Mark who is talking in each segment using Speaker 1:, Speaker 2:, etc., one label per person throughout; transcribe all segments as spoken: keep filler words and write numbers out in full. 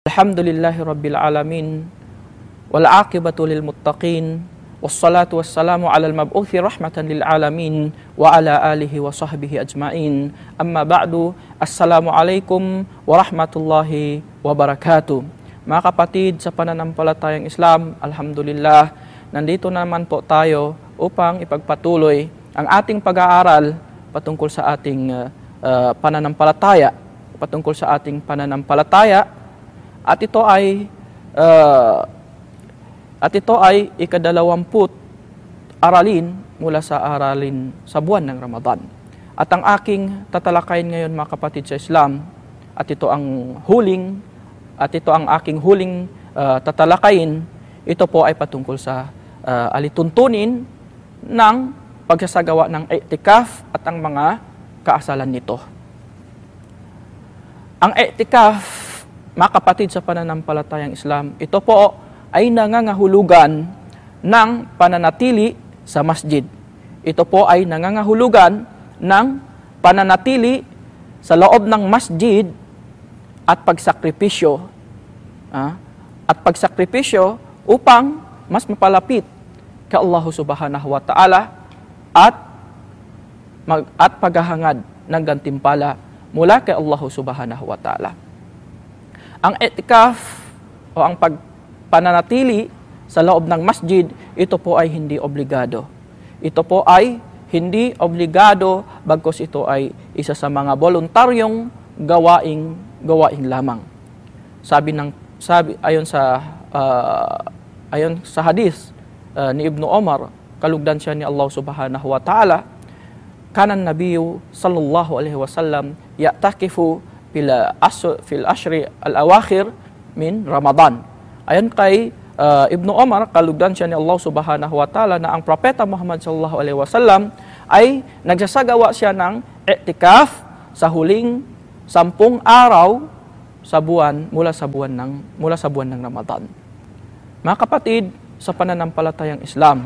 Speaker 1: Alhamdulillahi Rabbil Alamin, wal aqibatu lil muttaqin, wassalatu wassalamu ala al-mab'uthi rahmatan lil alamin, wa ala alihi wa sahbihi ajma'in. Amma ba'du, assalamu alaikum warahmatullahi wabarakatuh. Mga kapatid sa pananampalatayang Islam, alhamdulillah, nandito naman po tayo upang ipagpatuloy ang ating pag-aaral patungkol sa ating uh, uh, pananampalataya, patungkol sa ating pananampalataya. At ito ay uh, at ito ay ikadalawamput aralin mula sa aralin sa buwan ng Ramadan. At ang aking tatalakayin ngayon, mga kapatid sa Islam, at ito ang huling at ito ang aking huling uh, tatalakayin, ito po ay patungkol sa uh, alituntunin ng pagsasagawa ng i'tikaf at ang mga kaasalan nito. Ang i'tikaf, mga kapatid sa pananampalatayang Islam, ito po ay nangangahulugan ng pananatili sa masjid. Ito po ay nangangahulugan ng pananatili sa loob ng masjid at pagsakripisyo. Ah, at pagsakripisyo upang mas mapalapit kay Allah Subhanahu wa Ta'ala at, mag, at paghahangad ng gantimpala mula kay Allah Subhanahu wa Ta'ala. Ang i'tikaf o ang pagpananatili sa loob ng masjid, ito po ay hindi obligado. Ito po ay hindi obligado, bagkus ito ay isa sa mga voluntaryong gawaing gawaing lamang. Sabi ng sabi ayon sa uh, ayon sa hadith uh, ni Ibnu Umar, kalugdan siya ni Allah Subhanahu wa Ta'ala, kanan Nabiyyu sallallahu alaihi wasallam ya'takifu fil asr fil ashri al-awakhir min Ramadan. Ayon kay uh, Ibnu Umar, kalugdan siya ni Allah Subhanahu wa Ta'ala, na ang propeta Muhammad sallallahu alaihi wasallam ay nagsasagawa siya ng i'tikaf sa huling sampung araw sa buwan mula sa buwan ng mula sa buwan ng Ramadan. Mga kapatid sa pananampalatayang Islam,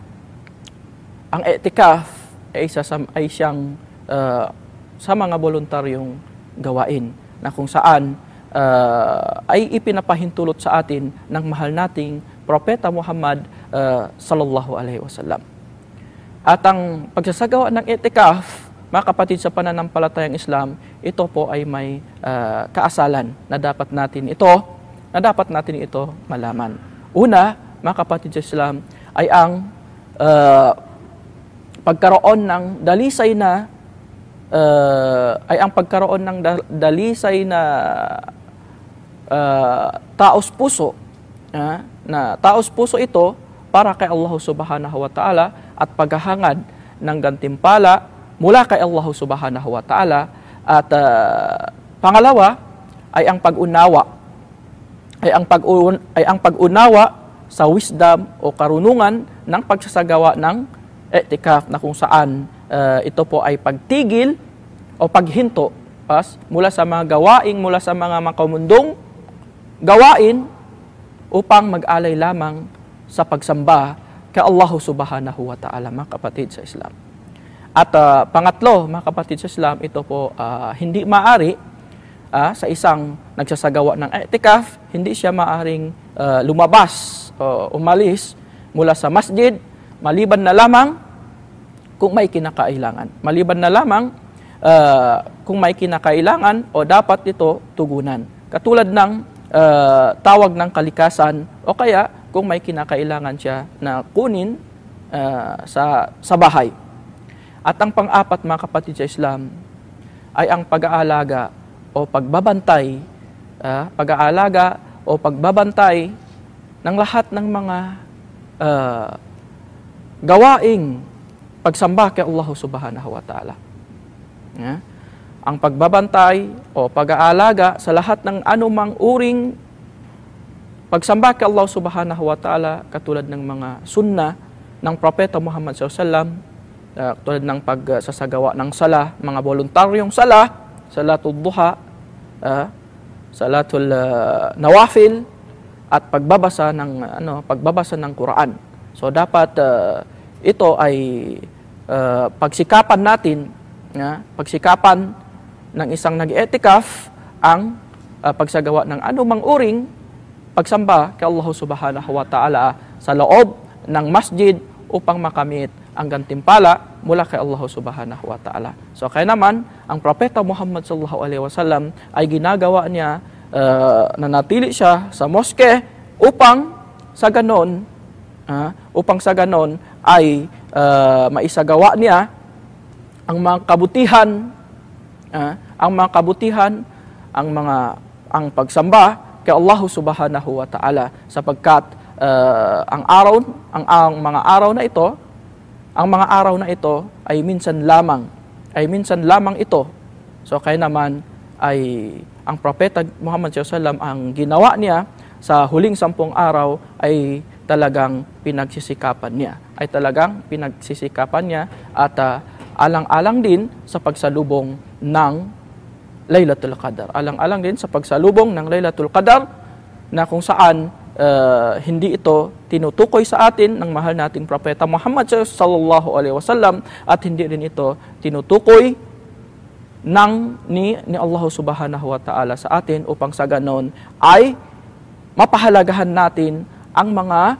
Speaker 1: ang i'tikaf ay isa sa, ay siyang uh, sa mga voluntaryong gawain na kung saan uh, ay ipinapahintulot sa atin ng mahal nating propeta Muhammad uh, sallallahu alaihi wasallam. At ang pagsasagawa ng i'tikaf, mga kapatid sa pananampalatayang Islam, ito po ay may uh, kaasalan na dapat natin ito na dapat natin ito malaman. Una, mga kapatid sa Islam, ay ang uh, pagkaroon ng dalisay na uh, ay ang pagkaroon ng dalisay na uh, taos puso, uh, na taos puso ito para kay Allah Subhanahu wa Ta'ala at paghahangad ng gantimpala mula kay Allah Subhanahu wa Ta'ala. At uh, pangalawa ay ang pag-unawa ay ang pag ay ang pag-unawa sa wisdom o karunungan ng pagsasagawa ng i'tikaf, na kung saan uh, ito po ay pagtigil o paghinto pas mula sa mga gawaing mula sa mga makamundong gawain upang mag-alay lamang sa pagsamba kay Allah Subhanahu wa Ta'ala, mga kapatid sa Islam. At uh, pangatlo, mga kapatid sa Islam, ito po uh, hindi maari uh, sa isang nagsasagawa ng i'tikaf, hindi siya maaring uh, lumabas o umalis mula sa masjid maliban na lamang kung may kinakailangan. Maliban na lamang uh, kung may kinakailangan o dapat ito tugunan. Katulad ng uh, tawag ng kalikasan o kaya kung may kinakailangan siya na kunin uh, sa, sa bahay. At ang pang-apat, mga kapatid sa Islam, ay ang pag-aalaga o pagbabantay, uh, pag-aalaga o pagbabantay ng lahat ng mga uh, gawaing pagsamba kay Allah Subhanahu wa Ta'ala. Yeah? Ang pagbabantay o pag-aalaga sa lahat ng anumang uring pagsamba kay Allah Subhanahu wa Ta'ala, katulad ng mga sunna ng propeta Muhammad sallallahu alaihi wasallam, uh, tulad ng pagsasagawa ng sala, mga voluntaryong sala, salatul duha, uh, salatul uh, nawafil, at pagbabasa ng ano, pagbabasa ng Quran. So dapat uh, ito ay uh, pagsikapan natin, uh, pagsikapan ng isang nag-i'tikaf ang uh, pagsagawa ng anumang uring pagsamba kay Allah subhanahu wa ta'ala sa loob ng masjid upang makamit ang gantimpala mula kay Allah subhanahu wa ta'ala. So kaya naman, ang Propeta Muhammad sallallahu alaihi wasallam ay ginagawa niya, uh, nanatili siya sa moske upang sa ganon, uh, upang sa ganon ay uh, maisagawa niya ang mga kabutihan, uh, ang mga kabutihan, ang mga ang pagsamba kay Allah subhanahu wa ta'ala, sapagkat uh, ang araw ang, ang mga araw na ito ang mga araw na ito ay minsan lamang ay minsan lamang ito. So kaya naman ay ang Propeta Muhammad sallallahu alaihi wasallam, ang ginawa niya sa huling sampung araw ay talagang pinagsisikapan niya ay talagang pinagsisikapan niya at uh, alang-alang din sa pagsalubong ng Laylatul Qadar. Alang-alang din sa pagsalubong ng Laylatul Qadar na kung saan uh, hindi ito tinutukoy sa atin ng mahal nating Propeta Muhammad sallallahu alaihi wasallam at hindi rin ito tinutukoy ng ni, ni Allah subhanahu wa ta'ala sa atin upang sa ganon ay mapahalagahan natin ang mga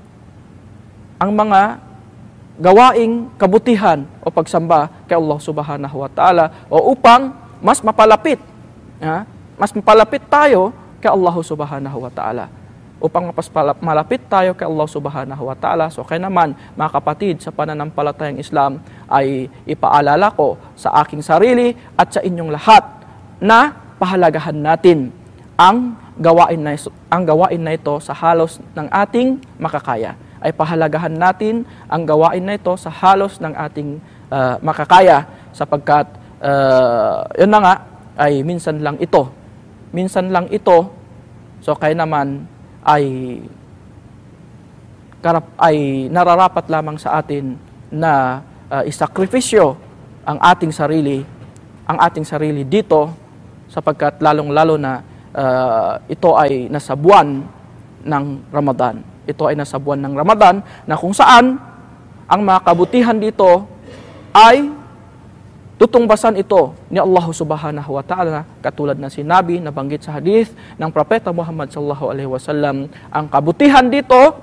Speaker 1: ang mga gawaing kabutihan o pagsamba kay Allah subhanahu wa ta'ala o upang mas mapalapit, ha? mas mapalapit tayo kay Allah subhanahu wa ta'ala. Upang mas malapit tayo kay Allah subhanahu wa ta'ala. So kaya naman, mga kapatid, sa pananampalatayang Islam ay ipaalala ko sa aking sarili at sa inyong lahat na pahalagahan natin ang gawain na, ang gawain na ito sa halos ng ating makakaya. Ay pahalagahan natin ang gawain na ito sa halos ng ating uh, makakaya, sapagkat Uh, yun na nga, ay minsan lang ito. Minsan lang ito. So kaya naman ay, karap, ay nararapat lamang sa atin na uh, isakripisyo ang ating sarili, ang ating sarili dito, sapagkat lalong-lalo na uh, ito ay nasa buwan ng Ramadan. Ito ay nasa buwan ng Ramadan na kung saan ang mga kabutihan dito ay tutungbasan ito ni Allah subhanahu wa ta'ala, katulad na sinabi, nabanggit sa hadith ng Propeta Muhammad sallallahu alaihi wasallam, ang kabutihan dito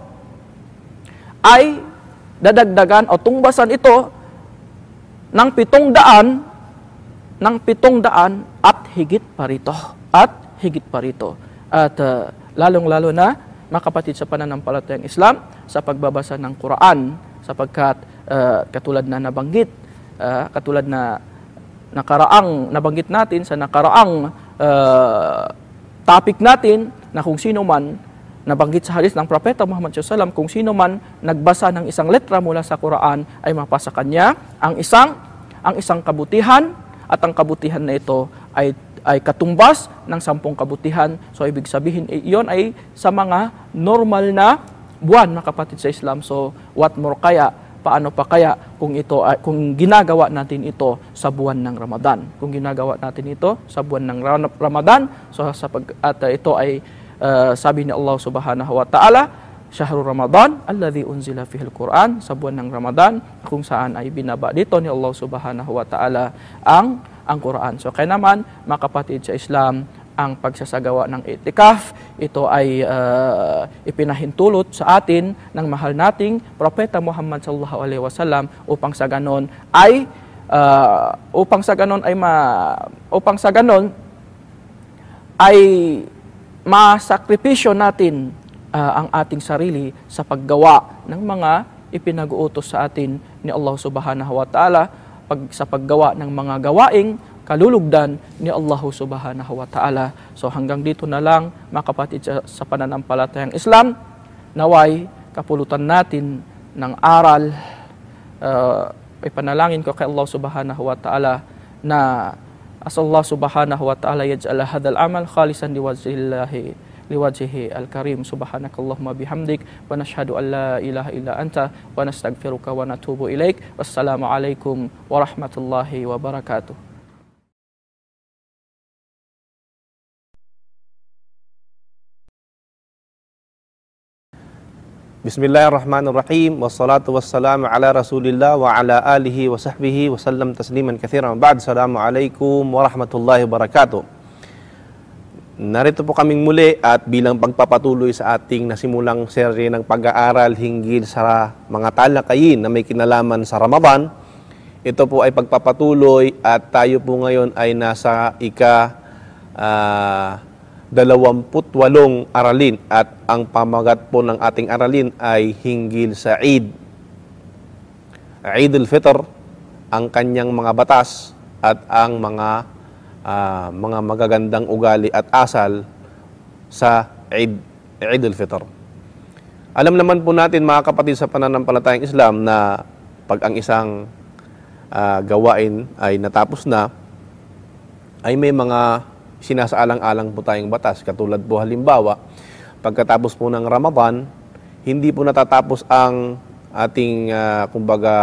Speaker 1: ay dadagdagan o tungbasan ito ng pitong daan ng pitong daan at higit pa rito at higit pa rito at uh, lalong-lalo na mga kapatid sa pananampalatayang Islam sa pagbabasa ng Quran, sapagkat uh, katulad na nabanggit Uh, katulad na nakaraang nabanggit natin sa nakaraang uh, topic natin na kung sino man nabanggit sa hadith ng Propeta Muhammad sallallahu alaihi wasallam, kung sino man nagbasa ng isang letra mula sa Quran ay mapasa kanya ang isang ang isang kabutihan, at ang kabutihan na ito ay ay katumbas ng sampung kabutihan. So ibig sabihin iyon ay sa mga normal na buwan, mga kapatid sa Islam. So what more kaya, paano pa kaya kung ito kung ginagawa natin ito sa buwan ng Ramadan? Kung ginagawa natin ito sa buwan ng Ramadan, so sa pag, at uh, ito ay uh, sabi ni Allah Subhanahu wa Ta'ala, Syahrul Ramadan alladzi unzila fihil Quran, sa buwan ng Ramadan kung saan ay binaba dito ni Allah Subhanahu wa Ta'ala ang ang Quran. So kaya naman, mga kapatid sa Islam, ang pagsasagawa ng itikaf, ito ay uh, ipinahintulot sa atin ng mahal nating Propeta Muhammad sallallahu alaihi wasallam upang sa ganon ay uh, upang sa ganon ay ma, upang sa ganon ay masakripisyo natin uh, ang ating sarili sa paggawa ng mga ipinag-uutos sa atin ni Allah Subhanahu wa Ta'ala, pag, sa paggawa ng mga gawaing kalulugdan ni Allah Subhanahu wa Ta'ala. So hanggang dito na lang, mga kapatid sa, sa pananampalatayang Islam, naway kapulutan natin ng aral. Uh, ipanalangin ko kay Allah Subhanahu wa Ta'ala na as Allah Subhanahu wa Ta'ala yaj'al hadal amal khalisan liwajhillahi liwajhihi al-karim. Subhanakallahumma bihamdik wa nashhadu an la ilaha illa anta wa nastaghfiruka wa natubu ilaik. Wassalamu alaikum warahmatullahi wabarakatuh.
Speaker 2: Bismillahirrahmanirrahim. Wassalatu wassalamu ala Rasulillah wa ala alihi wa sahbihi wa sallam tasliman katsiran. Ba'd. Assalamualaikum warahmatullahi wabarakatuh. Narito po kaming muli at bilang pagpapatuloy sa ating nasimulang serye ng pag-aaral hinggil sa mga talakayin na may kinalaman sa Ramadan. Ito po ay pagpapatuloy at tayo po ngayon ay nasa ika uh, dalawamput walong aralin at ang pamagat po ng ating aralin ay hinggil sa Eid. Eid al-Fitr, ang kanyang mga batas at ang mga Uh, mga magagandang ugali at asal sa Eid, Eid al-Fitr. Alam naman po natin mga kapatid sa pananampalatayang Islam na pag ang isang uh, gawain ay natapos na, ay may mga sinasaalang-alang po tayong batas. Katulad po halimbawa, pagkatapos po ng Ramadan, hindi po natatapos ang ating uh, kumbaga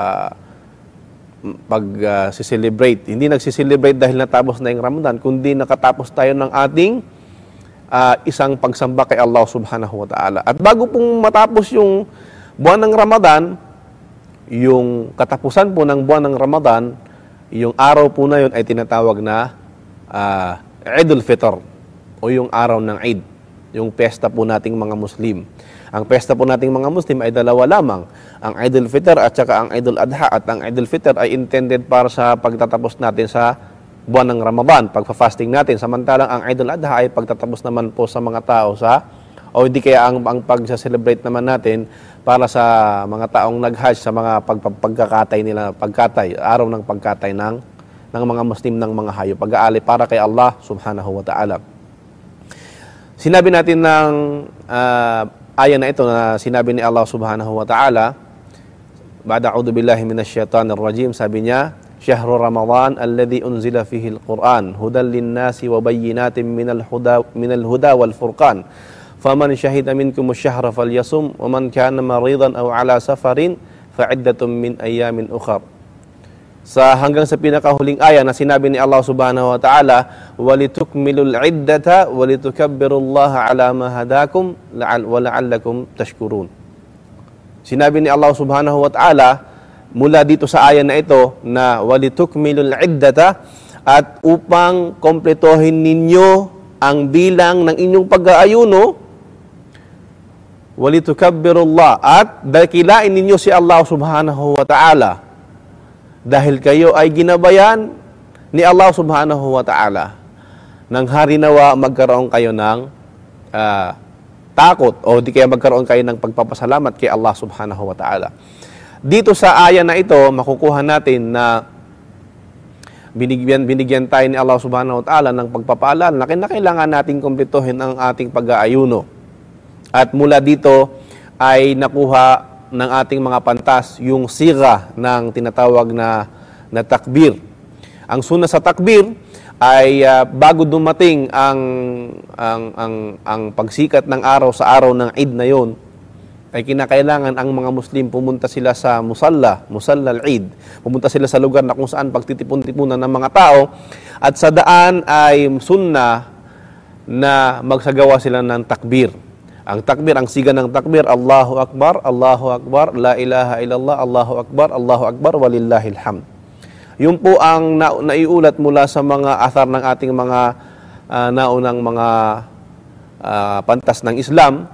Speaker 2: pag-celebrate. Uh, Hindi nagsiselebrate dahil natapos na yung Ramadan, kundi nakatapos tayo ng ating uh, isang pagsamba kay Allah subhanahu wa ta'ala. At bago pong matapos yung buwan ng Ramadan, yung katapusan po ng buwan ng Ramadan, yung araw po na yun ay tinatawag na uh, Eid al-Fitr o yung araw ng Eid, yung pesta po nating mga Muslim. Ang pesta po nating mga Muslim ay dalawa lamang, ang Eid al-Fitr at saka ang Eid al-Adha. At ang Eid al-Fitr ay intended para sa pagtatapos natin sa buwan ng Ramadan, pagpa-fasting natin. Samantalang ang Eid al-Adha ay pagtatapos naman po sa mga tao sa, o hindi kaya ang, ang pag-celebrate naman natin para sa mga taong nag-hajj sa mga pag, pagkakatay nila, pagkatay, araw ng pagkatay ng, ng mga Muslim ng mga hayop, pag-aali para kay Allah subhanahu wa ta'ala. Sinabi natin ng uh, aya na ito na sinabi ni Allah subhanahu wa ta'ala, ba'da a'udhu billahi minasyaitanir rajim, sabi niya, Syahru Ramadan alladhi unzila fihi al-Quran hudan linnasi wa bayyinatin minal huda minal huda wal furqan faman syahida minkum asy-syahra falyasum wa man kana maridan aw ala safarin fa'iddatun min ayamin ukhra. Sa hanggang sa pinakahuling aya na sinabi ni Allah subhanahu wa ta'ala, walitukmilul iddata walitukabbirullaha ala ma hadakum wa la'allakum tashkurun. Sinabi ni Allah subhanahu wa ta'ala mula dito sa aya na ito na walitukmilul iddata, at upang kompletohin ninyo ang bilang ng inyong pag-aayuno, walitukabbirullaha, at dakilain ninyo si Allah subhanahu wa ta'ala dahil kayo ay ginabayan ni Allah subhanahu wa ta'ala. Nang hari nawa magkaroon kayo ng uh, takot o di kaya magkaroon kayo ng pagpapasalamat kay Allah subhanahu wa ta'ala. Dito sa aya na ito, makukuha natin na binigyan, binigyan tayo ni Allah subhanahu wa ta'ala ng pagpapaalala na kailangan natin kumpletuhin ang ating pag-aayuno. At mula dito ay nakuha ng ating mga pantas yung siga ng tinatawag na, na takbir. Ang sunna sa takbir ay uh, bago dumating ang, ang, ang, ang pagsikat ng araw sa araw ng Eid na yon, ay kinakailangan ang mga Muslim pumunta sila sa musalla, musalla al-Eid. Pumunta sila sa lugar na kung saan pagtitipon-tipunan ng mga tao, at sa daan ay sunna na magsagawa sila ng takbir. Ang takbir, ang siga ng takbir, Allahu Akbar, Allahu Akbar, La ilaha illallah, Allahu Akbar, Allahu Akbar, walillahil hamd. Yun po ang na, naiulat mula sa mga athar ng ating mga uh, naunang mga uh, pantas ng Islam.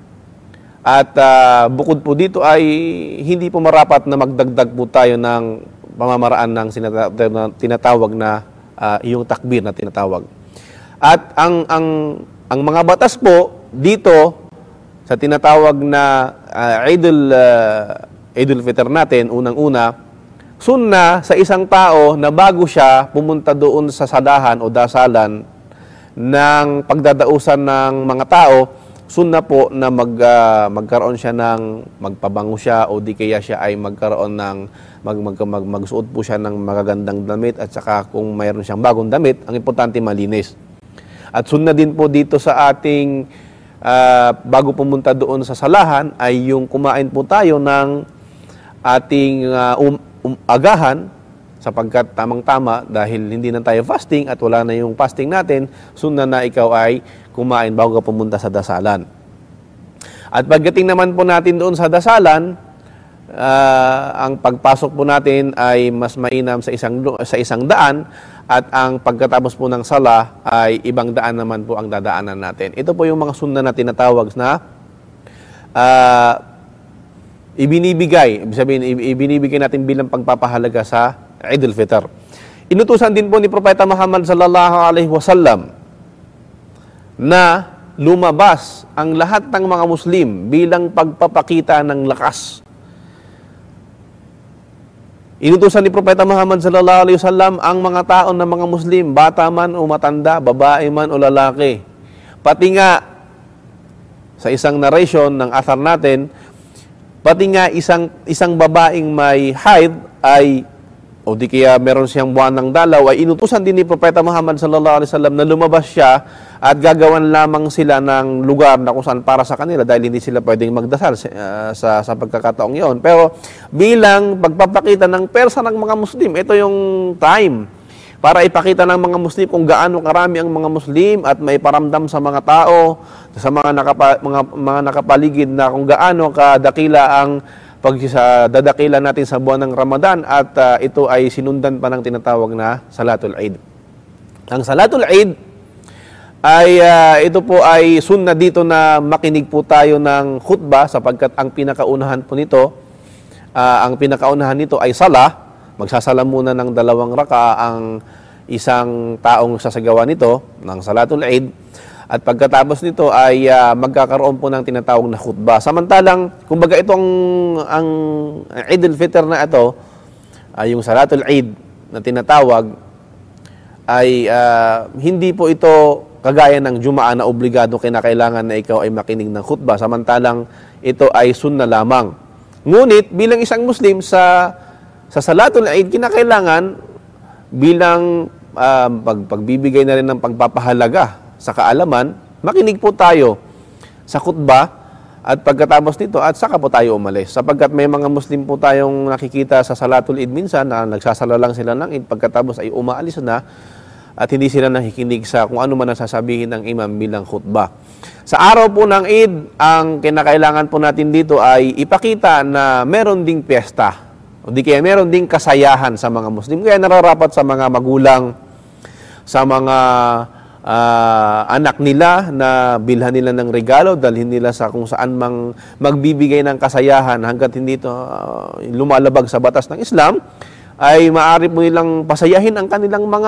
Speaker 2: At uh, bukod po dito ay hindi po marapat na magdagdag po tayo ng pamamaraan ng tinatawag na uh, yung takbir na tinatawag. At ang, ang, ang mga batas po dito, sa tinatawag na uh, Eid al-Fitr natin, unang-una, sunna sa isang tao na bago siya pumunta doon sa sadahan o dasalan ng pagdadausan ng mga tao, sunna po na mag, uh, magkaroon siya ng, magpabango siya o di kaya siya ay magkaroon ng, mag, mag, mag, magsuot po siya ng magagandang damit, at saka kung mayroon siyang bagong damit, ang importante malinis. At sunna din po dito sa ating Uh, bago pumunta doon sa salahan ay yung kumain po tayo ng ating uh, um, um, agahan, sapagkat tamang-tama dahil hindi na tayo fasting at wala na yung fasting natin, sunna na ikaw ay kumain bago ka pumunta sa dasalan. At pagdating naman po natin doon sa dasalan, uh, ang pagpasok po natin ay mas mainam sa isang sa isang daan, at ang pagkatapos po ng sala ay ibang daan naman po ang dadaanan natin. Ito po yung mga sunna na tinatawag na uh, ibinibigay, ibig sabihin, ibinibigay natin bilang pagpapahalaga sa Eid al-Fitr. Inutusan din po ni Propeta Muhammad sallallahu alaihi wasallam na lumabas ang lahat ng mga Muslim bilang pagpapakita ng lakas. Inutusan ni Propeta Muhammad sallallahu alaihi wasallam ang mga tao ng mga Muslim, bata man o matanda, babae man o lalaki. Pati nga sa isang narration ng athar natin, pati nga isang isang babaeng may haid ay o di kaya meron siyang buwan ng dalaw, ay inutusan din ni Propeta Muhammad sallallahu alaihi wasallam na lumabas siya at gagawan lamang sila ng lugar na kung saan para sa kanila dahil hindi sila pwedeng magdasal uh, sa, sa pagkakataong yon. Pero bilang pagpapakita ng persa ng mga Muslim, ito yung time para ipakita ng mga Muslim kung gaano karami ang mga Muslim at may paramdam sa mga tao, sa mga, nakapa, mga, mga nakapaligid na kung gaano kadakila ang pag sa dadakila natin sa buwan ng Ramadan at uh, ito ay sinundan pa ng tinatawag na Salatul Eid. Ang Salatul Eid ay uh, ito po ay sunna dito na makinig po tayo ng khutbah sapagkat ang pinakaunahan po nito, uh, ang pinakaunahan nito ay sala. Magsasala muna ng dalawang raka ang isang taong sasagawa nito ng Salatul Eid. At pagkatapos nito ay uh, magkakaroon po ng tinatawag na khutbah. Samantalang, kumbaga itong ang Eid al-Fitr na ito, ay yung Salatul Eid na tinatawag, ay uh, hindi po ito kagaya ng Jumaa na obligado kinakailangan na ikaw ay makinig ng khutbah. Samantalang ito ay sunna lamang. Ngunit bilang isang Muslim sa sa Salatul Eid, kinakailangan bilang uh, pag, pagbibigay na rin ng pagpapahalaga sa kaalaman, makinig po tayo sa khutbah at pagkatapos nito at saka po tayo umalis. Sapagkat may mga Muslim po tayong nakikita sa Salatul Eid minsan na nagsasala lang sila ng Eid, pagkatapos ay umaalis na at hindi sila nakikinig sa kung ano man ang sasabihin ng imam bilang khutbah. Sa araw po ng Eid, ang kinakailangan po natin dito ay ipakita na meron ding piyesta o di kaya meron ding kasayahan sa mga Muslim. Kaya nararapat sa mga magulang, sa mga Uh, anak nila na bilhan nila ng regalo, dalhin nila sa kung saan mang magbibigay ng kasayahan hanggat hindi ito uh, lumalabag sa batas ng Islam, ay maaari po nilang pasayahin ang kanilang mga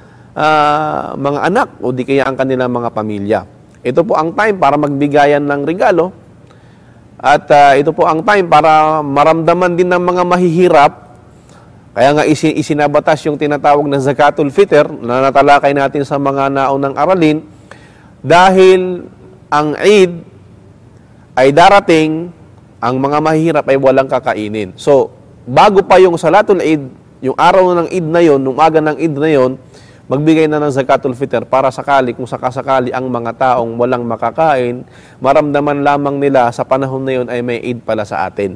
Speaker 2: uh, mga anak o di kaya ang kanilang mga pamilya. Ito po ang time para magbigayan ng regalo at uh, ito po ang time para maramdaman din ng mga mahihirap. Kaya nga isinabatas yung tinatawag na Zakatul Fitr na natalakay natin sa mga naunang aralin dahil ang Eid ay darating, ang mga mahihirap ay walang kakainin. So, bago pa yung Salatul Eid, yung araw ng Eid na yon, umaga ng Eid na yon, magbigay na ng Zakatul Fitr para sakali, kung sakasakali ang mga taong walang makakain, maramdaman lamang nila sa panahon na yon ay may Eid pala sa atin.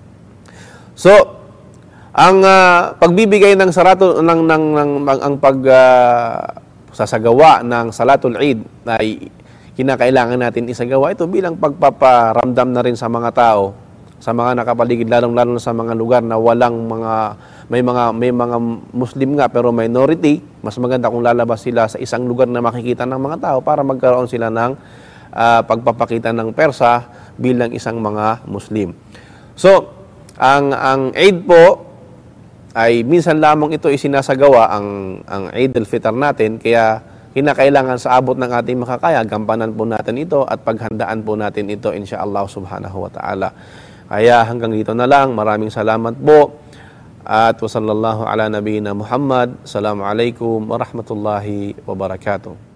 Speaker 2: So, ang uh, pagbibigay ng sarato ng ng, ng ang pag uh, sasagawa ng Salatul Eid ay kinakailangan natin isagawa ito bilang pagpaparamdam na rin sa mga tao, sa mga nakapaligid, lalong-lalo sa mga lugar na walang mga may mga may mga Muslim nga pero minority. Mas maganda kung lalabas sila sa isang lugar na makikita ng mga tao para magkaroon sila ng uh, pagpapakita ng persa bilang isang mga Muslim. So, ang ang Eid po ay minsan lamang ito isinasagawa ang ang Eid al-Fitr natin, kaya kinakailangan sa abot ng ating makakaya, gampanan po natin ito at paghandaan po natin ito insyaallah subhanahu wa ta'ala. Kaya hanggang dito na lang. Maraming salamat po at wa sallallahu ala nabiyina Muhammad. Assalamualaikum warahmatullahi wabarakatuh.